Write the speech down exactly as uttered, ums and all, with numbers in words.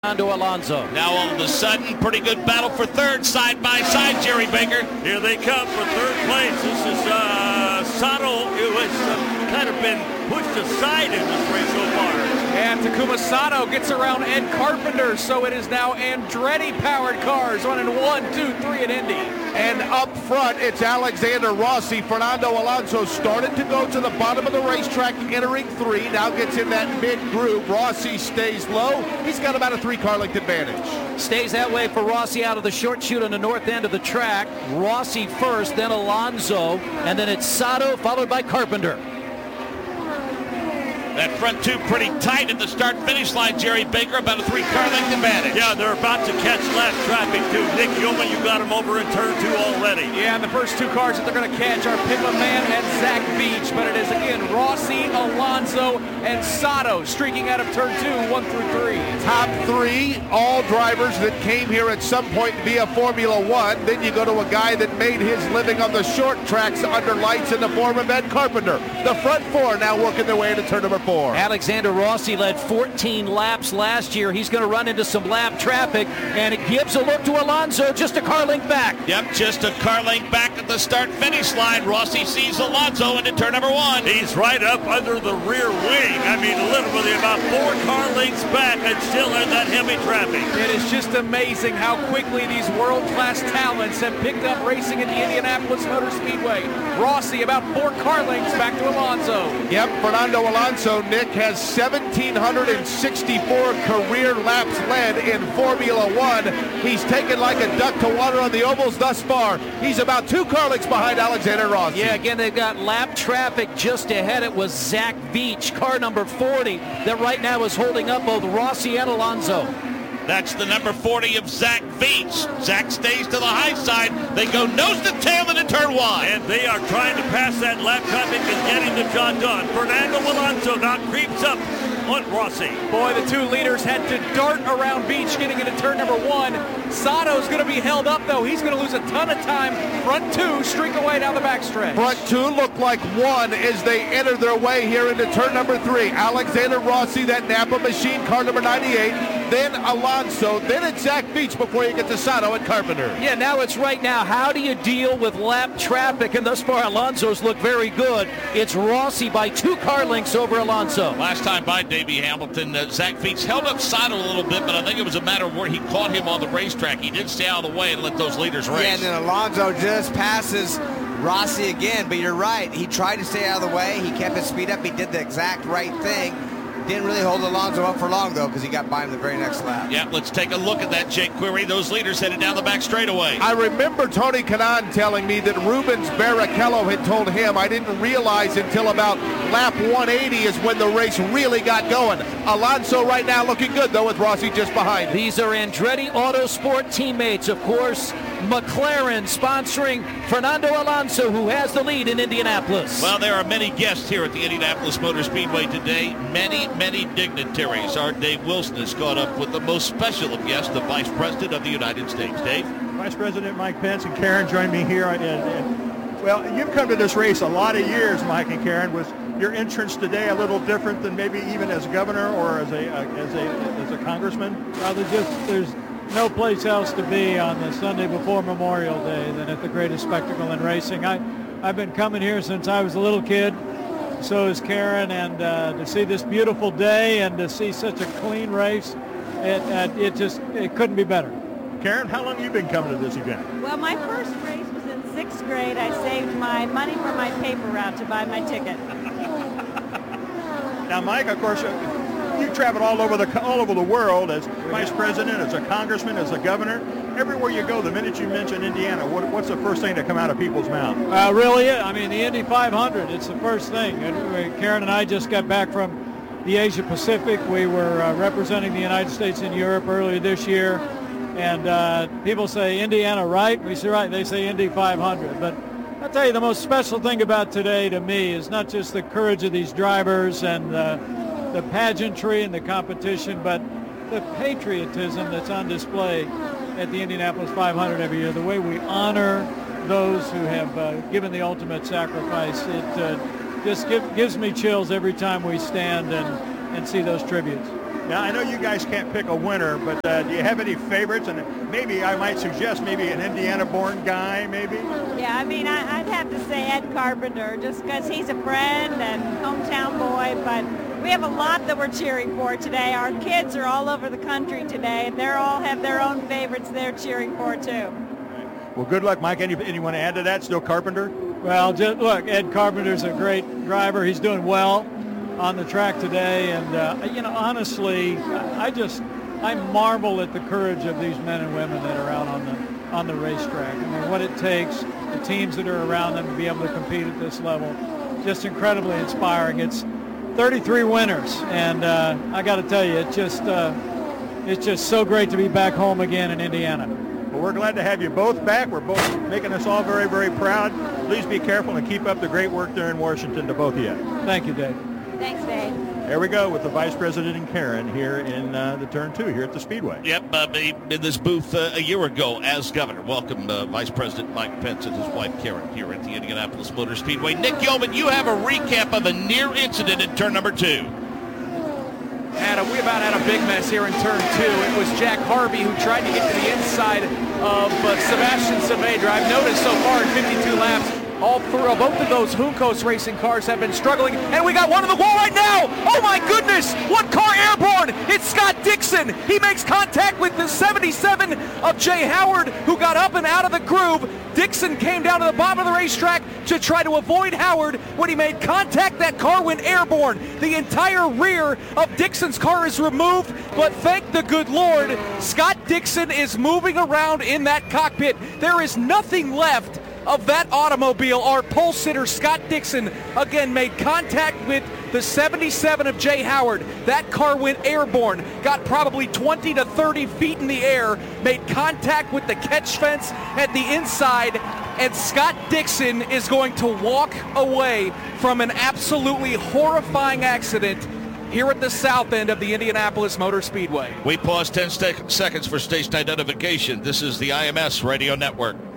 Fernando Alonso. Now all of a sudden, pretty good battle for third, side by side, Jerry Baker. Here they come for third place. This is uh, Sato, who has uh, kind of been pushed aside in this race so far. And Takuma Sato gets around Ed Carpenter, so it is now Andretti-powered cars running one, two, three at Indy. And up front, it's Alexander Rossi. Fernando Alonso started to go to the bottom of the racetrack, entering three. Now gets in that mid-group. Rossi stays low. He's got about a three-car length advantage. Stays that way for Rossi out of the short chute on the north end of the track. Rossi first, then Alonso, and then it's Sato, followed by Carpenter. That front two pretty tight at the start-finish line, Jerry Baker, about a three-car length advantage. Yeah, they're about to catch lap traffic, too. Nick Yeoman, you got him over in turn two already. Yeah, and the first two cars that they're going to catch are Pitman Man and Zach Beach. But it is, again, Rossi, Alonso, and Sato streaking out of turn two, one through three. Top three, all drivers that came here at some point via Formula One. Then you go to a guy that made his living on the short tracks under lights in the form of Ed Carpenter. The front four now working their way into turn number four. Alexander Rossi led fourteen laps last year. He's going to run into some lap traffic, and it gives a look to Alonso, just a car length back. Yep, just a car length back at the start-finish line. Rossi sees Alonso into turn number one. He's right up under the rear wing. I mean, literally about four car lengths back and still in that heavy traffic. It is just amazing how quickly these world-class talents have picked up racing at the Indianapolis Motor Speedway. Rossi about four car lengths back to Alonso. Yep, Fernando Alonso, Nick, has one thousand seven hundred sixty-four career laps led in Formula One. He's taken like a duck to water on the ovals thus far. He's about two car lengths behind Alexander Rossi. Yeah, again, they've got lap traffic just ahead. It was Zach Beach, car number forty, that right now is holding up both Rossi and Alonso. That's the number forty of Zach Beach. Zach stays to the high side. They go nose to tail into turn one. And they are trying to pass that lap traffic and getting the job done. Fernando Alonso now creeps up on Rossi. Boy, the two leaders had to dart around Beach getting into turn number one. Sato's going to be held up, though. He's going to lose a ton of time. Front two streak away down the backstretch. Front two look like one as they enter their way here into turn number three. Alexander Rossi, that Napa machine, car number ninety-eight. Then Alonso, then it's Zach Beach before you get to Sato and Carpenter. Yeah, now it's right now. How do you deal with lap traffic? And thus far, Alonso's look very good. It's Rossi by two car lengths over Alonso. Last time by Davey Hamilton, uh, Zach Beach held up Sato a little bit, but I think it was a matter of where he caught him on the racetrack. He did stay out of the way and let those leaders race. Yeah, and then Alonso just passes Rossi again, but you're right. He tried to stay out of the way. He kept his speed up. He did the exact right thing. Didn't really hold Alonso up for long, though, because he got by him the very next lap. Yeah, let's take a look at that, Jake Query. Those leaders headed down the back straightaway. I remember Tony Kanaan telling me that Rubens Barrichello had told him, I didn't realize until about lap one eighty is when the race really got going. Alonso right now looking good, though, with Rossi just behind. These are Andretti Autosport teammates, of course. McLaren sponsoring Fernando Alonso, who has the lead in Indianapolis. Well, there are many guests here at the Indianapolis Motor Speedway today. Many, many dignitaries. Our Dave Wilson has caught up with the most special of guests, the Vice President of the United States. Dave? Vice President Mike Pence and Karen join me here. And, and, well, you've come to this race a lot of years, Mike and Karen. Was your entrance today a little different than maybe even as governor or as a uh, as a as a congressman? Well, there's just there's no place else to be on the Sunday before Memorial Day than at the greatest spectacle in racing. I, I've been coming here since I was a little kid. So is Karen, and uh, to see this beautiful day and to see such a clean race, it, uh, it just it couldn't be better. Karen, how long have you been coming to this event? Well, my first race was in sixth grade. I saved my money for my paper route to buy my ticket. Now, Mike, of course, you travel all over the all over the world as vice president, as a congressman, as a governor. Everywhere you go, the minute you mention Indiana, what, what's the first thing to come out of people's mouth? Uh, really, I mean, the Indy five hundred, it's the first thing. And we, Karen and I just got back from the Asia Pacific. We were uh, representing the United States in Europe earlier this year. And uh, people say, Indiana, right? We say, right. They say Indy five hundred. But I'll tell you, the most special thing about today to me is not just the courage of these drivers and uh, the pageantry and the competition, but the patriotism that's on display at the Indianapolis five hundred every year, the way we honor those who have uh, given the ultimate sacrifice. It uh, just give, gives me chills every time we stand and, and see those tributes. Now, I know you guys can't pick a winner, but uh, do you have any favorites? And maybe I might suggest maybe an Indiana-born guy, maybe? Yeah, I mean, I, I'd have to say Ed Carpenter, just because he's a friend and hometown boy, but we have a lot that we're cheering for today. Our kids are all over the country today, and they all have their own favorites they're cheering for, too. Well, good luck, Mike. Any, anyone to add to that? Still Carpenter? Well, just, look, Ed Carpenter's a great driver. He's doing well on the track today, and uh, you know, honestly, I just I marvel at the courage of these men and women that are out on the on the racetrack. I mean, what it takes, the teams that are around them to be able to compete at this level, just incredibly inspiring. It's thirty-three winners, and uh, I got to tell you, it's just uh, it's just so great to be back home again in Indiana. Well, we're glad to have you both back. We're both making us all very, very proud. Please be careful and keep up the great work there in Washington to both of you. Thank you, Dave. Thanks, Dave. There we go with the Vice President and Karen here in uh, the turn two here at the Speedway. Yep, uh, in this booth uh, a year ago as governor. Welcome uh, Vice President Mike Pence and his wife Karen here at the Indianapolis Motor Speedway. Nick Yeoman, you have a recap of a near incident in turn number two. Adam, we about had a big mess here in turn two. It was Jack Harvey who tried to get to the inside of uh, Sebastian Saavedra. I've noticed so far in fifty-two laps, all through uh, both of those Juncos racing cars have been struggling, and we got one on the wall right now. Oh my goodness, one car airborne. It's Scott Dixon. He makes contact with the seventy-seven of Jay Howard, who got up and out of the groove. Dixon came down to the bottom of the racetrack to try to avoid Howard. When he made contact, that car went airborne. The entire rear of Dixon's car is removed, but thank the good Lord, Scott Dixon is moving around in that cockpit. There is nothing left of that automobile. Our pole sitter, Scott Dixon, again made contact with the seventy-seven of Jay Howard. That car went airborne, got probably twenty to thirty feet in the air, made contact with the catch fence at the inside, and Scott Dixon is going to walk away from an absolutely horrifying accident here at the south end of the Indianapolis Motor Speedway. We pause ten sec- seconds for station identification. This is the I M S Radio Network.